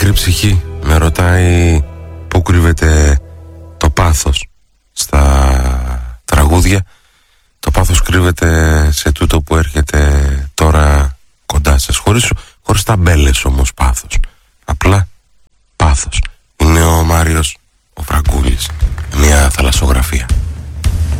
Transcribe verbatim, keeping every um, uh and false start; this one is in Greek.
Μικρή ψυχή με ρωτάει πού κρύβεται το πάθος στα τραγούδια. Το πάθος κρύβεται σε τούτο που έρχεται τώρα κοντά σας, χωρίς, χωρίς ταμπέλες όμως πάθος. Απλά πάθος. Είναι ο Μάριος ο Φραγκούλης, μια θαλασσογραφία.